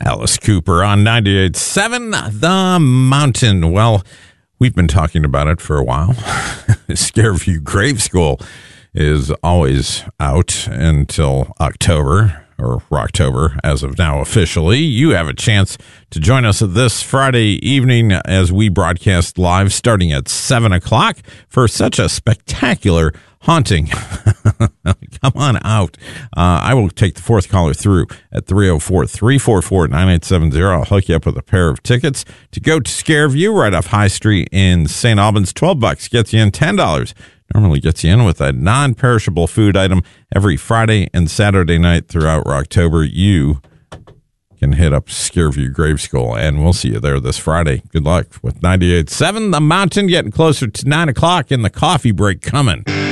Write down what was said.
Alice Cooper on 98.7 The Mountain. Well, we've been talking about it for a while. Scareview Grave School is always out until October, or Rocktober as of now officially. You have a chance to join us this Friday evening as we broadcast live starting at 7 o'clock for such a spectacular haunting. Come on out. I will take the fourth caller through at 304-344-9870. I'll hook you up with a pair of tickets to go to Scareview right off High Street in St. Albans. $12 gets you in. $10 normally gets you in with a non-perishable food item every Friday and Saturday night throughout October. You can hit up Scareview Grave School, and we'll see you there this Friday. Good luck with 98.7 The Mountain, getting closer to 9 o'clock in the coffee break coming.